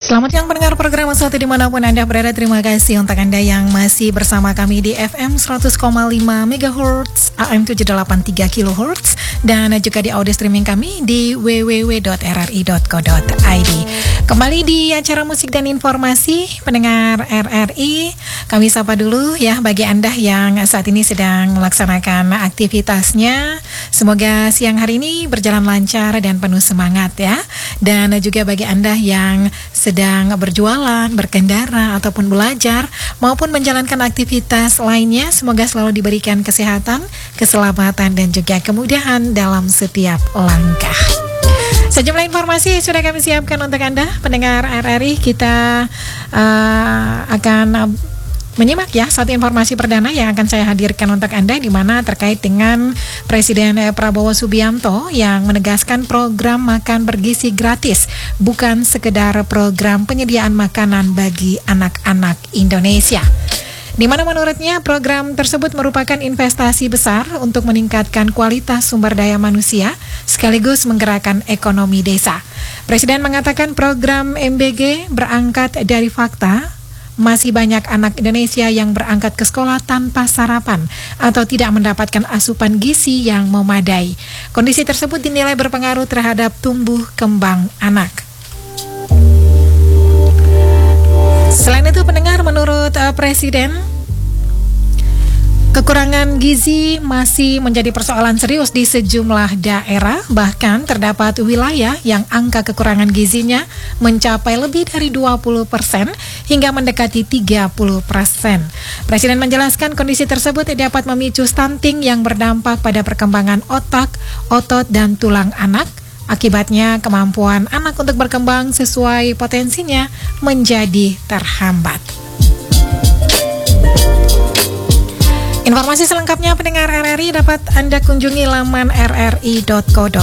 Selamat siang pendengar program Sesuatu dimanapun Anda berada. Terima kasih untuk Anda yang masih bersama kami di FM 100,5 MHz, AM 783 kHz, dan juga di audio streaming kami di www.rri.co.id. Kembali di acara musik dan informasi pendengar RRI. Kami sapa dulu ya bagi Anda yang saat ini sedang melaksanakan aktivitasnya. Semoga siang hari ini berjalan lancar dan penuh semangat ya. Dan juga bagi Anda yang sedang berjualan, berkendara, ataupun belajar, maupun menjalankan aktivitas lainnya, semoga selalu diberikan kesehatan, keselamatan, dan juga kemudahan dalam setiap langkah. Sejumlah informasi sudah kami siapkan untuk Anda, pendengar RRI. Kita akan menyimak ya satu informasi perdana yang akan saya hadirkan untuk Anda, di mana terkait dengan Presiden Prabowo Subianto yang menegaskan program makan bergizi gratis bukan sekedar program penyediaan makanan bagi anak-anak Indonesia, di mana menurutnya program tersebut merupakan investasi besar untuk meningkatkan kualitas sumber daya manusia sekaligus menggerakkan ekonomi desa. Presiden mengatakan program MBG berangkat dari fakta masih banyak anak Indonesia yang berangkat ke sekolah tanpa sarapan atau tidak mendapatkan asupan gizi yang memadai. Kondisi tersebut dinilai berpengaruh terhadap tumbuh kembang anak. Selain itu pendengar, menurut Presiden, kekurangan gizi masih menjadi persoalan serius di sejumlah daerah. Bahkan terdapat wilayah yang angka kekurangan gizinya mencapai lebih dari 20% hingga mendekati 30%. Presiden menjelaskan kondisi tersebut dapat memicu stunting yang berdampak pada perkembangan otak, otot, dan tulang anak. Akibatnya kemampuan anak untuk berkembang sesuai potensinya menjadi terhambat. Informasi selengkapnya pendengar RRI dapat Anda kunjungi laman rri.co.id.